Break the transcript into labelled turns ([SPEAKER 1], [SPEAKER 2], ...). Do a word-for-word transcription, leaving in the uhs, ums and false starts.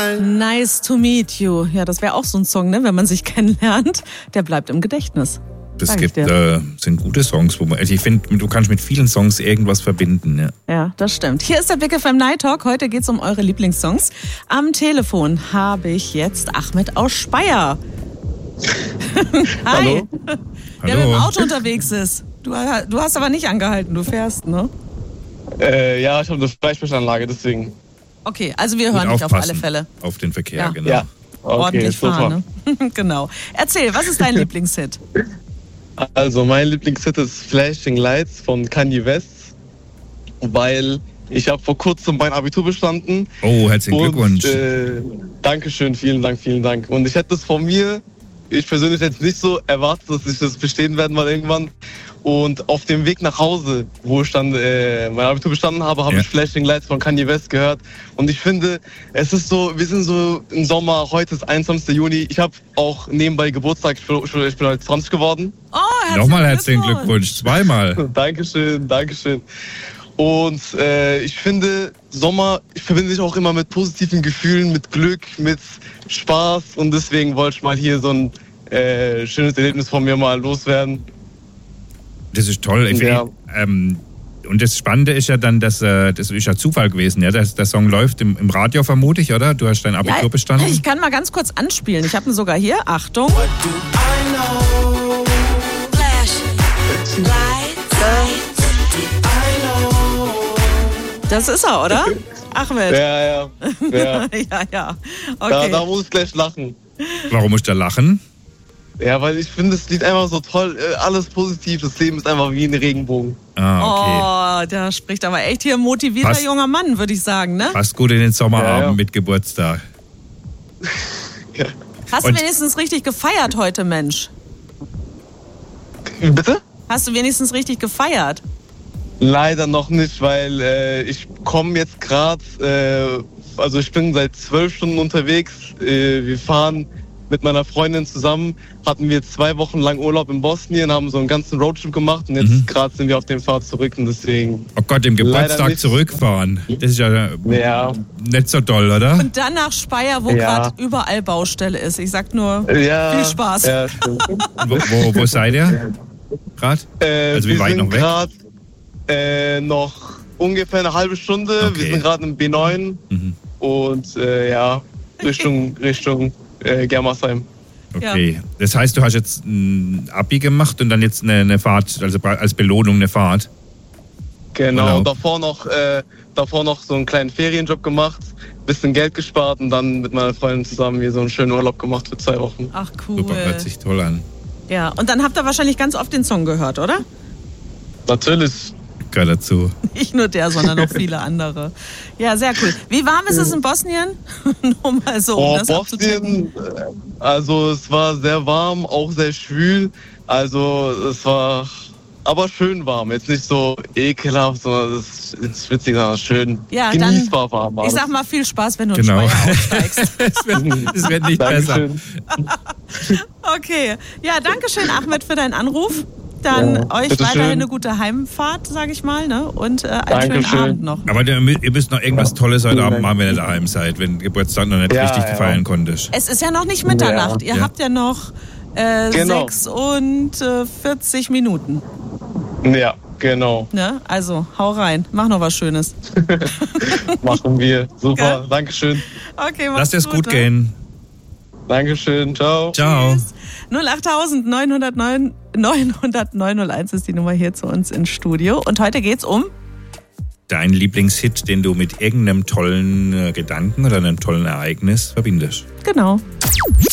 [SPEAKER 1] Nice to meet you. Ja, das wäre auch so ein Song, ne? Wenn man sich kennenlernt, der bleibt im Gedächtnis.
[SPEAKER 2] Das gibt, äh, sind gute Songs, wo man, also ich finde, du kannst mit vielen Songs irgendwas verbinden. Ja,
[SPEAKER 1] ja, das stimmt. Hier ist der Big F M Night Talk. Heute geht es um eure Lieblingssongs. Am Telefon habe ich jetzt Ahmed aus Speyer. Hi.
[SPEAKER 3] Hallo.
[SPEAKER 1] Der mit dem Auto unterwegs ist. Du, du hast aber nicht angehalten, du fährst, ne?
[SPEAKER 3] Äh, ja, ich habe eine Freisprechanlage, deswegen.
[SPEAKER 1] Okay, also wir hören dich auf alle Fälle.
[SPEAKER 2] Auf den Verkehr,
[SPEAKER 1] ja.
[SPEAKER 2] genau.
[SPEAKER 3] Ja. Okay,
[SPEAKER 1] ordentlich
[SPEAKER 3] super.
[SPEAKER 1] fahren, ne? Genau. Erzähl, was ist dein Lieblingshit?
[SPEAKER 3] Also mein Lieblingshit ist Flashing Lights von Kanye West, weil ich habe vor kurzem mein Abitur bestanden.
[SPEAKER 2] Oh, herzlichen
[SPEAKER 3] und,
[SPEAKER 2] Glückwunsch.
[SPEAKER 3] Äh, Dankeschön, vielen Dank, vielen Dank. Und ich hätte es von mir, ich persönlich jetzt nicht so erwartet, dass ich das bestehen werde mal irgendwann. Und auf dem Weg nach Hause, wo ich dann äh, mein Abitur bestanden habe, habe
[SPEAKER 2] Ja.
[SPEAKER 3] ich Flashing Lights von Kanye West gehört. Und ich finde, es ist so, wir sind so im Sommer, heute ist einundzwanzigster Juni. Ich habe auch nebenbei Geburtstag, ich bin, ich bin heute zwanzig geworden.
[SPEAKER 1] Oh, herzlichen
[SPEAKER 2] Nochmal herzlichen
[SPEAKER 1] Glückwunsch.
[SPEAKER 2] Glückwunsch, zweimal.
[SPEAKER 3] Dankeschön, Dankeschön. Und äh, ich finde, Sommer verbinde ich auch immer mit positiven Gefühlen, mit Glück, mit Spaß. Und deswegen wollte ich mal hier so ein äh, schönes Erlebnis von mir mal loswerden.
[SPEAKER 2] Das ist toll. Ich,
[SPEAKER 3] Ja.
[SPEAKER 2] ähm, und das Spannende ist ja dann, dass äh, das ist ja Zufall gewesen, ja, dass der Song läuft im, im Radio vermute ich, oder? Du hast dein Abitur
[SPEAKER 1] Ja,
[SPEAKER 2] bestanden.
[SPEAKER 1] ich kann mal ganz kurz anspielen. Ich habe ihn sogar hier. Achtung. Das ist er, oder? Ahmed.
[SPEAKER 3] Ja, ja, ja.
[SPEAKER 1] ja, ja.
[SPEAKER 3] Da,
[SPEAKER 1] Okay.
[SPEAKER 3] da muss ich gleich lachen.
[SPEAKER 2] Warum musst du da lachen?
[SPEAKER 3] Ja, weil ich finde das Lied einfach so toll. Äh, Alles positiv. Das Leben ist einfach wie ein Regenbogen.
[SPEAKER 2] Ah, okay.
[SPEAKER 1] Oh, der spricht aber echt hier ein motivierter
[SPEAKER 2] Passt.
[SPEAKER 1] junger Mann, würde ich sagen, ne?
[SPEAKER 2] Passt gut in den Sommerabend
[SPEAKER 3] Ja, ja.
[SPEAKER 2] mit Geburtstag.
[SPEAKER 3] Ja.
[SPEAKER 1] Hast
[SPEAKER 2] Und-
[SPEAKER 1] du wenigstens richtig gefeiert heute, Mensch?
[SPEAKER 3] Bitte?
[SPEAKER 1] Hast du wenigstens richtig gefeiert?
[SPEAKER 3] Leider noch nicht, weil äh, ich komme jetzt gerade, äh, also ich bin seit zwölf Stunden unterwegs. Äh, wir fahren mit meiner Freundin zusammen, hatten wir zwei Wochen lang Urlaub in Bosnien, haben so einen ganzen Roadtrip gemacht und jetzt
[SPEAKER 2] Mhm.
[SPEAKER 3] gerade sind wir auf dem Fahrt zurück und deswegen,
[SPEAKER 2] Oh Gott, im
[SPEAKER 3] Leider
[SPEAKER 2] Geburtstag
[SPEAKER 3] nicht.
[SPEAKER 2] zurückfahren. Das ist ja
[SPEAKER 3] ja,
[SPEAKER 2] nicht so toll, oder?
[SPEAKER 1] Und dann nach Speyer, wo
[SPEAKER 3] Ja.
[SPEAKER 1] gerade überall Baustelle ist. Ich sag nur,
[SPEAKER 3] ja.
[SPEAKER 1] viel Spaß.
[SPEAKER 3] Ja, stimmt.
[SPEAKER 2] Wo, wo, wo seid ihr? Gerade?
[SPEAKER 3] Äh,
[SPEAKER 2] Also wie
[SPEAKER 3] wir
[SPEAKER 2] weit
[SPEAKER 3] sind
[SPEAKER 2] noch weg?
[SPEAKER 3] gerade äh, noch ungefähr eine halbe Stunde.
[SPEAKER 2] Okay.
[SPEAKER 3] Wir sind gerade im B neun
[SPEAKER 2] Mhm.
[SPEAKER 3] und äh, ja, Richtung, Richtung äh, Germersheim.
[SPEAKER 2] Okay. Das heißt, du hast jetzt ein Abi gemacht und dann jetzt eine, eine Fahrt, also als Belohnung eine Fahrt.
[SPEAKER 3] Genau,
[SPEAKER 2] Urlaub.
[SPEAKER 3] davor noch, äh, davor noch so einen kleinen Ferienjob gemacht, bisschen Geld gespart und dann mit meiner Freundin zusammen hier so einen schönen Urlaub gemacht für zwei Wochen.
[SPEAKER 1] Ach cool.
[SPEAKER 2] Super, hört sich toll an.
[SPEAKER 1] Ja, und dann habt ihr wahrscheinlich ganz oft den Song gehört, oder?
[SPEAKER 3] Natürlich.
[SPEAKER 2] Gehört dazu.
[SPEAKER 1] Nicht nur der, sondern auch viele andere. Ja, sehr cool. Wie warm ist es in Bosnien? Nur mal so, um
[SPEAKER 3] Oh,
[SPEAKER 1] das abzuchecken.
[SPEAKER 3] Bosnien, äh, also es war sehr warm, auch sehr schwül. Also es war aber schön warm. Jetzt nicht so ekelhaft, sondern es ist schwitzig, sondern schön
[SPEAKER 1] Ja, dann-
[SPEAKER 3] genießbar warm.
[SPEAKER 1] Ich sag mal viel Spaß, wenn du
[SPEAKER 2] Genau.
[SPEAKER 1] in Speyer aufsteigst.
[SPEAKER 2] Es wird, es wird nicht besser.
[SPEAKER 3] Dankeschön.
[SPEAKER 1] Okay. Ja, danke schön, Ahmed, für deinen Anruf. Dann
[SPEAKER 3] Ja,
[SPEAKER 1] euch
[SPEAKER 3] bitteschön.
[SPEAKER 1] weiterhin eine gute Heimfahrt, sage ich mal, ne? Und äh, einen schönen
[SPEAKER 3] Dankeschön.
[SPEAKER 1] Abend noch.
[SPEAKER 2] Aber ihr ihr müsst noch irgendwas Tolles heute
[SPEAKER 3] Vielen
[SPEAKER 2] Abend
[SPEAKER 3] Dank.
[SPEAKER 2] machen, wenn ihr daheim seid, wenn Geburtstag noch nicht
[SPEAKER 3] Ja,
[SPEAKER 2] richtig
[SPEAKER 3] ja.
[SPEAKER 2] feiern konntest.
[SPEAKER 1] Es ist ja noch nicht Mitternacht. Ihr
[SPEAKER 2] Ja.
[SPEAKER 1] habt ja noch äh,
[SPEAKER 3] Genau.
[SPEAKER 1] sechs und äh, vierzig Minuten.
[SPEAKER 3] Ja, genau.
[SPEAKER 1] Ne? Also, hau rein. Mach noch was Schönes.
[SPEAKER 3] Machen wir. Super.
[SPEAKER 1] Gell?
[SPEAKER 3] Dankeschön.
[SPEAKER 1] Okay, mach's
[SPEAKER 2] Lasst es gut
[SPEAKER 1] ne?
[SPEAKER 2] gehen.
[SPEAKER 3] Dankeschön. Ciao.
[SPEAKER 2] Ciao.
[SPEAKER 1] null acht neun null neun neun null neun null eins ist die Nummer hier zu uns ins Studio. Und heute geht's um...
[SPEAKER 2] Dein Lieblingshit, den du mit irgendeinem tollen äh, Gedanken oder einem tollen Ereignis verbindest.
[SPEAKER 1] Genau.